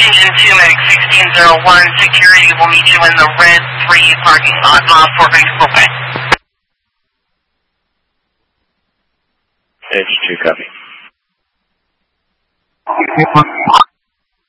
Engine 2, Medic 1601, security will meet you in the red 3 parking lot, mile 4 Mexico Way. H2, copy.